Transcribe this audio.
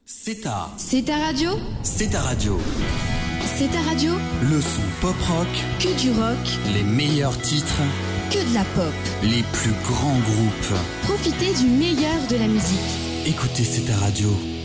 C'est ta radio. C'est ta radio. C'est ta radio. Le son pop-rock. Que du rock. Les meilleurs titres. Que de la pop. Les plus grands groupes. Profitez du meilleur de la musique. Écoutez C'est ta radio.